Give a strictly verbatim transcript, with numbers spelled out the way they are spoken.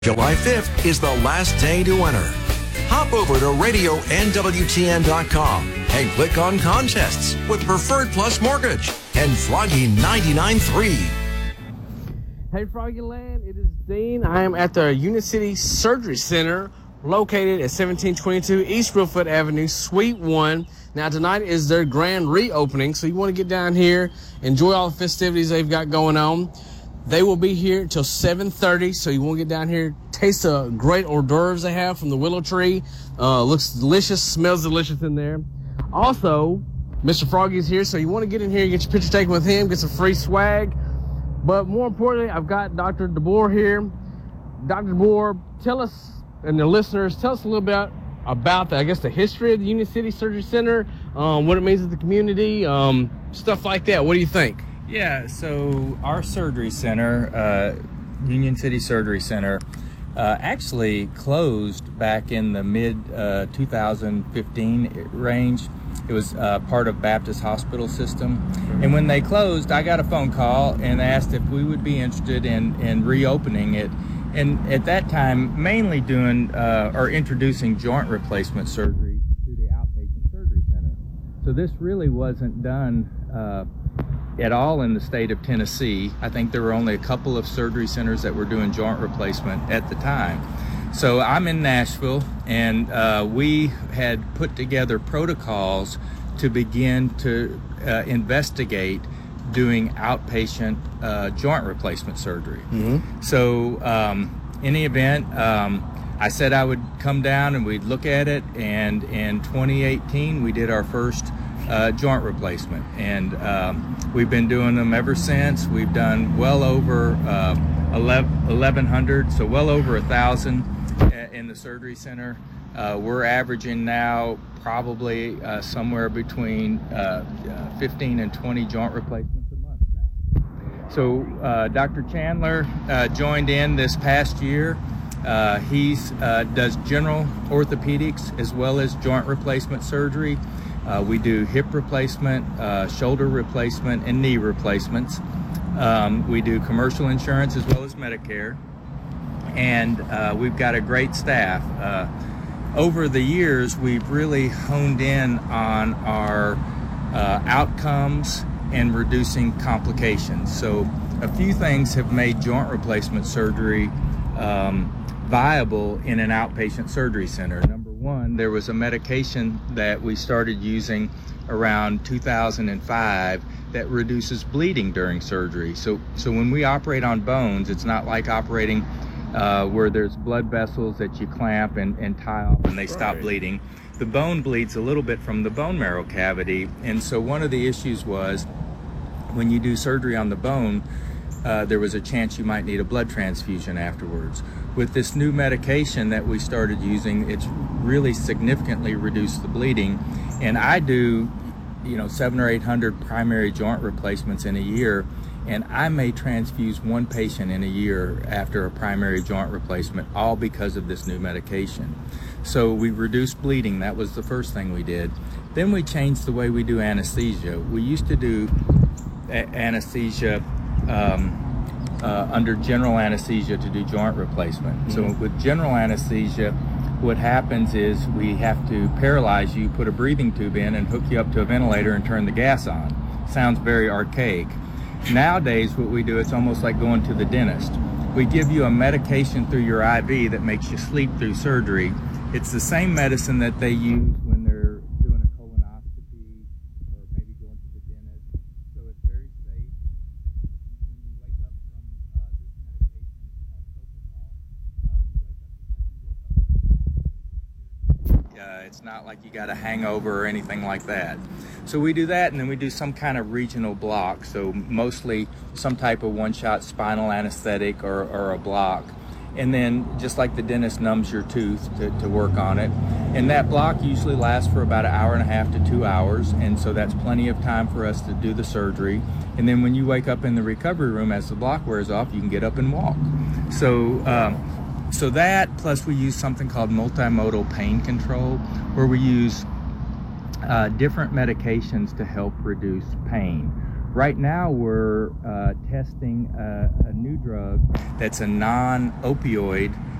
July fifth is the last day to enter. Hop over to radio N W T N dot com and click on Contests with Preferred Plus Mortgage and Froggy ninety-nine point three. Hey Froggy Land, it is Dean. I am at the Union City Surgery Center located at seventeen twenty-two East Reelfoot Avenue, Suite one. Now tonight is their grand reopening, so you want to get down here, enjoy all the festivities they've got going on. They will be here until seven thirty, so you want to get down here, taste the great hors d'oeuvres they have from the willow tree. Uh, looks delicious, smells delicious in there. Also, Mister Froggy's here, so you want to get in here, get your picture taken with him, get some free swag. But more importantly, I've got Doctor DeBoer here. Doctor DeBoer, tell us, and the listeners, tell us a little bit about, the, I guess, the history of the Union City Surgery Center, um, what it means to the community, um, stuff like that. What do you think? Yeah, so our surgery center, uh, Union City Surgery Center, uh, actually closed back in the mid uh, two thousand fifteen range. It was uh, part of Baptist Hospital System. And when they closed, I got a phone call and asked if we would be interested in, in reopening it. And at that time, mainly doing uh, or introducing joint replacement surgery to the outpatient surgery center. So this really wasn't done uh, at all in the state of Tennessee. I think there were only a couple of surgery centers that were doing joint replacement at the time. So I'm in Nashville, and uh, we had put together protocols to begin to uh, investigate doing outpatient uh, joint replacement surgery. Mm-hmm. So um, in the event, um, I said I would come down and we'd look at it, and in twenty eighteen we did our first uh, joint replacement, and um, we've been doing them ever since. We've done well over uh, eleven hundred, so well over a thousand in the surgery center. Uh, we're averaging now probably uh, somewhere between uh, fifteen and twenty joint replacements a month now. So uh, Doctor Chandler uh, joined in this past year. Uh, he uh, does general orthopedics as well as joint replacement surgery. Uh, we do hip replacement, uh, shoulder replacement, and knee replacements. Um, we do commercial insurance as well as Medicare. And uh, we've got a great staff. Uh, over the years, we've really honed in on our uh, outcomes and reducing complications. So a few things have made joint replacement surgery um, viable in an outpatient surgery center. Number one, there was a medication that we started using around two thousand five that reduces bleeding during surgery. So, so when we operate on bones, it's not like operating Uh, where there's blood vessels that you clamp and, and tie off and they stop bleeding. The bone bleeds a little bit from the bone marrow cavity, and so one of the issues was when you do surgery on the bone, uh, there was a chance you might need a blood transfusion afterwards. With this new medication that we started using, it's really significantly reduced the bleeding, and I do, you know, seven or eight hundred primary joint replacements in a year. And I may transfuse one patient in a year after a primary joint replacement, all because of this new medication. So we reduced bleeding. That was the first thing we did. Then we changed the way we do anesthesia. We used to do a anesthesia um, uh, under general anesthesia to do joint replacement. Mm-hmm. So with general anesthesia, what happens is we have to paralyze you, put a breathing tube in, and hook you up to a ventilator and turn the gas on. Sounds very archaic. Nowadays, what we do, it's almost like going to the dentist. We give you a medication through your I V that makes you sleep through surgery. It's the same medicine that they use when they're doing a colonoscopy or maybe going to the dentist. So it's very safe. When you wake up from uh, this medication, it's called propofol. Uh, you wake up just like you woke up from a nap. Uh, it's not like you got a hangover or anything like that. So we do that, and then we do some kind of regional block, so mostly some type of one-shot spinal anesthetic or, or a block. And then just like the dentist numbs your tooth to, to work on it. And that block usually lasts for about an hour and a half to two hours, and so that's plenty of time for us to do the surgery. And then when you wake up in the recovery room, as the block wears off, you can get up and walk. So, um, so that, plus we use something called multimodal pain control, where we use Uh, different medications to help reduce pain. Right now, we're uh, testing a, a new drug that's a non-opioid